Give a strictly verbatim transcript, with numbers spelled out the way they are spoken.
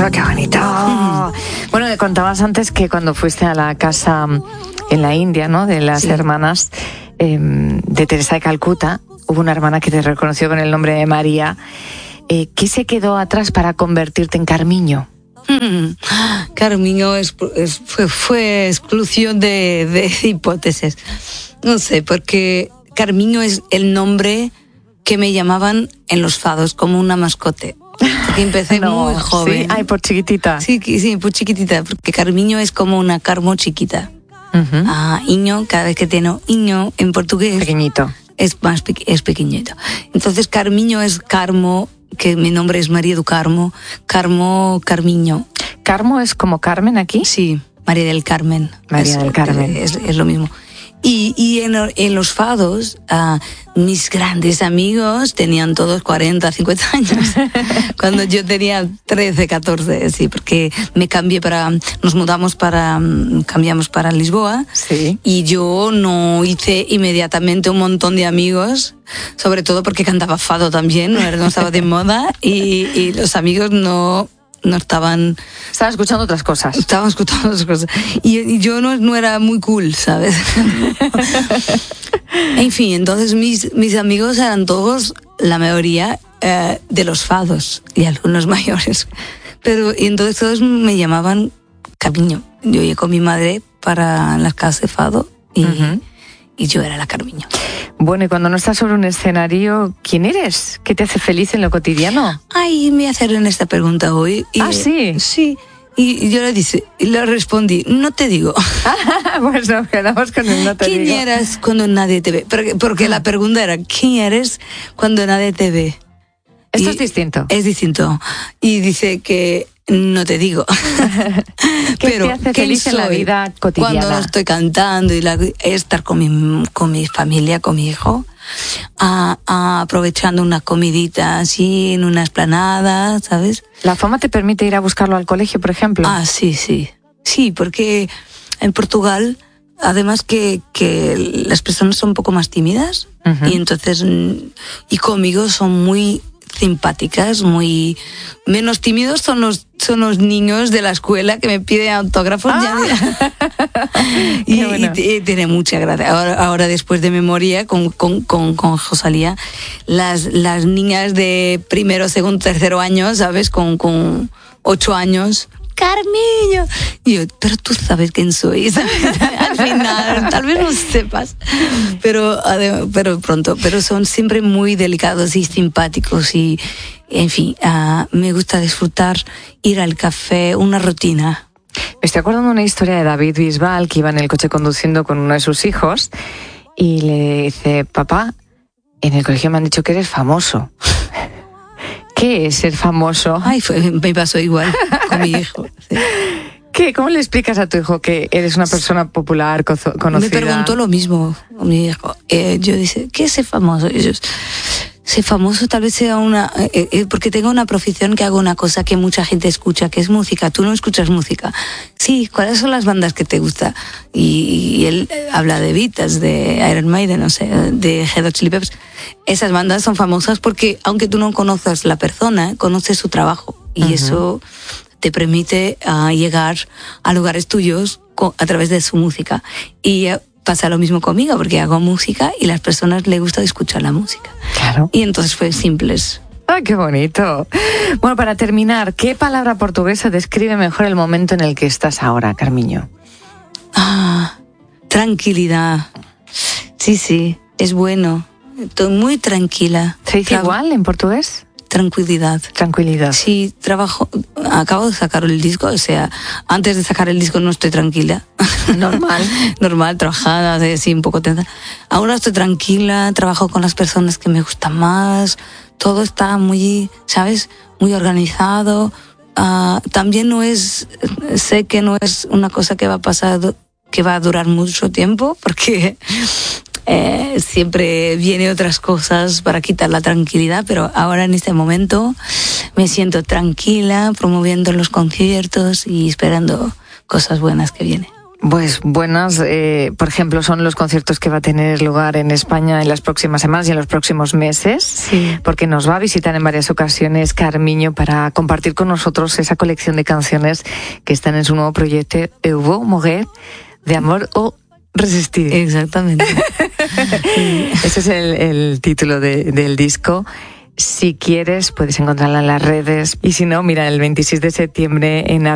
bonito, qué bonito. Mm. Bueno, me contabas antes que cuando fuiste a la casa en la India, ¿no?, de las sí. hermanas eh, de Teresa de Calcuta, hubo una hermana que te reconoció con el nombre de María. Eh, ¿Qué se quedó atrás para convertirte en Carmiño? Mm. Carmiño es, es, fue, fue exclusión de, de hipótesis. No sé, porque Carmiño es el nombre que me llamaban en los fados, como una mascote. Porque empecé no, muy joven. ¿Sí? Ay, por chiquitita. Sí, sí, por chiquitita, porque Carmiño es como una Carmo chiquita. Uh-huh. Ah, Iño, cada vez que tengo Iño en portugués. Pequeñito. Es más pe- es pequeñito. Entonces Carmiño es Carmo, que mi nombre es María do Carmo. Carmo, Carmiño. ¿Carmo es como Carmen aquí? Sí, María del Carmen. María es, del Carmen. Es, es lo mismo. Y, y en, en los fados, uh, mis grandes amigos tenían todos cuarenta, cincuenta años. Cuando yo tenía trece, catorce, sí, porque me cambié para, nos mudamos para, cambiamos para Lisboa. Sí. Y yo no hice inmediatamente un montón de amigos, sobre todo porque cantaba fado también, no, no estaba de moda, y, y los amigos no... no estaban... Estaban escuchando otras cosas. Estaban escuchando otras cosas. Y, y yo no, no era muy cool, ¿sabes? En fin, entonces mis, mis amigos eran todos, la mayoría, eh, de los fados y algunos mayores. Pero y entonces todos me llamaban Carmiño. Yo llegué con mi madre para las casas de fado y... Uh-huh. Y yo era la Carmiño. Bueno, y cuando no estás sobre un escenario, ¿quién eres? ¿Qué te hace feliz en lo cotidiano? Ay, me hicieron esta pregunta hoy. Y, ¿Ah, sí? Sí. Y yo le dije, y le respondí, no te digo. Pues nos quedamos con el no te ¿Quién digo. ¿Quién eres cuando nadie te ve? Porque, porque la pregunta era, ¿quién eres cuando nadie te ve? Esto y es distinto. Es distinto. Y dice que no te digo. ¿Qué Pero, te hace feliz en la vida cotidiana? Cuando no estoy cantando y la, estar con mi, con mi familia, con mi hijo, a, a, aprovechando una comidita así en una esplanada, ¿sabes? ¿La fama te permite ir a buscarlo al colegio, por ejemplo? Ah, sí, sí. Sí, porque en Portugal, además que, que las personas son un poco más tímidas, uh-huh. y entonces, y conmigo son muy simpáticas, muy menos tímidos son los son los niños de la escuela que me piden autógrafos. Ah. Ya, y, bueno. y, y tiene mucha gracia. Ahora, ahora después de memoria con con con, con Rosalía, las las niñas de primero, segundo, tercero año, ¿sabes? Con con ocho años. Carmiño. Y yo, pero tú sabes quién soy, ¿sabes? Al final, tal vez no sepas, pero, pero pronto, pero son siempre muy delicados y simpáticos y, en fin, uh, me gusta disfrutar, ir al café, una rutina. Me estoy acordando de una historia de David Bisbal que iba en el coche conduciendo con uno de sus hijos y le dice, papá, en el colegio me han dicho que eres famoso. ¿Qué es ser famoso? Ay, fue, me pasó igual con mi hijo. Sí. ¿Qué? ¿Cómo le explicas a tu hijo que eres una persona popular, co- conocida? Me preguntó lo mismo mi hijo. Eh, yo dije, ¿qué es ser famoso? Y yo, ser famoso tal vez sea una... Eh, eh, porque tengo una profesión que hago una cosa que mucha gente escucha, que es música. Tú no escuchas música. Sí, ¿cuáles son las bandas que te gustan? Y, y él habla de Beatles, de Iron Maiden, no sé, de Red Hot Chili Peppers. Esas bandas son famosas porque, aunque tú no conozcas la persona, conoces su trabajo. Y uh-huh. eso te permite uh, llegar a lugares tuyos con, a través de su música. Y uh, pasa lo mismo conmigo, porque hago música y a las personas les gusta escuchar la música. Claro. Y entonces fue simple. ¡Ay, qué bonito! Bueno, para terminar, ¿qué palabra portuguesa describe mejor el momento en el que estás ahora, Carmiño? Ah, tranquilidad. Sí, sí, es bueno. Estoy muy tranquila. ¿Se dice Tra- igual en portugués? Tranquilidad. Tranquilidad. Sí, trabajo, acabo de sacar el disco, o sea, antes de sacar el disco no estoy tranquila. Normal. Normal, trabajada, así un poco tensa. Ahora estoy tranquila, trabajo con las personas que me gustan más, todo está muy, ¿sabes? Muy organizado. Uh, también no es, sé que no es una cosa que va a pasar, que va a durar mucho tiempo, porque... Eh, siempre vienen otras cosas para quitar la tranquilidad, pero ahora en este momento me siento tranquila, promoviendo los conciertos y esperando cosas buenas que vienen. Pues buenas, eh, por ejemplo, son los conciertos que va a tener lugar en España en las próximas semanas y en los próximos meses, sí. porque nos va a visitar en varias ocasiones Carmiño para compartir con nosotros esa colección de canciones que están en su nuevo proyecto Evo Moguer, de amor o resistir. Exactamente. Ese es el, el título de, del disco. Si quieres, puedes encontrarla en las redes. Y si no, mira, el veintiséis de septiembre en